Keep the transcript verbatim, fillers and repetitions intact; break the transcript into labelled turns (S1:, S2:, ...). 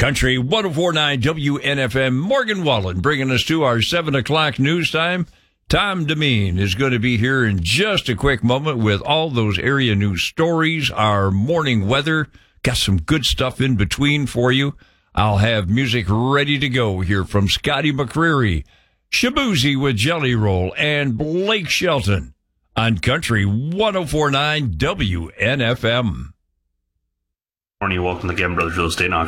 S1: Country one oh four point nine W N F M. Morgan Wallen bringing us to our seven o'clock news time. Tom Demeen is going to be here in just a quick moment with all those area news stories, our morning weather. Got some good stuff in between for you. I'll have music ready to go here from Scotty McCreery, Shabuzi with Jelly Roll, and Blake Shelton on Country one oh four point nine W N F M.
S2: Morning, welcome to Gavin Brothers Real Estate Auction.